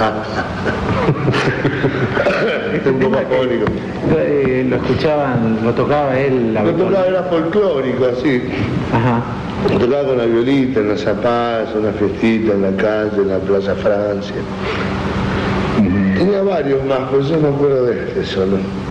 Un poco afónico. Lo escuchaban, lo tocaba él. Lo tocaba, era folclórico, así. Ajá. Lo tocaba con la violita en la Zapaz, una fiestita en la calle, en la Plaza Francia. Tenía varios más, pero yo me acuerdo de este solo.